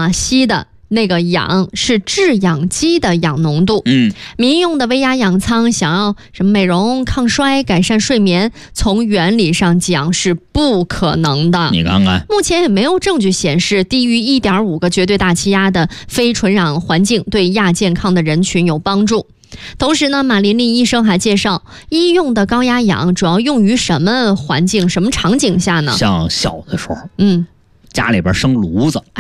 啊，硒的那个氧是制氧机的氧浓度。民用的微压氧舱想要什么美容、抗衰、改善睡眠，从原理上讲是不可能的。 你看看， 目前也没有证据显示低于 1.5 个绝对大气压的非纯氧环境对亚健康的人群有帮助。同时呢，马琳琳医生还介绍，医用的高压氧主要用于什么环境、什么场景下呢？ 像小的时候， 嗯， 家里边生炉子，